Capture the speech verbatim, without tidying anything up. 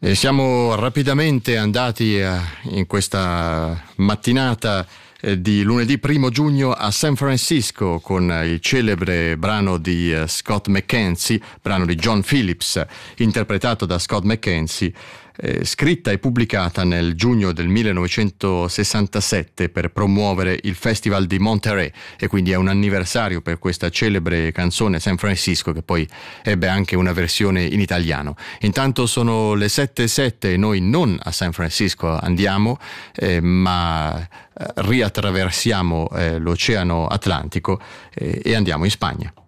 E siamo rapidamente andati eh, in questa mattinata eh, di lunedì primo giugno a San Francisco con il celebre brano di eh, Scott McKenzie, brano di John Phillips, interpretato da Scott McKenzie, eh, scritta e pubblicata nel giugno del millenovecentosessantasette per promuovere il Festival di Monterey, e quindi è un anniversario per questa celebre canzone San Francisco, che poi ebbe anche una versione in italiano. Intanto sono le sette e sette e noi non a San Francisco andiamo, eh, ma eh, riattraversiamo eh, l'Oceano Atlantico eh, e andiamo in Spagna.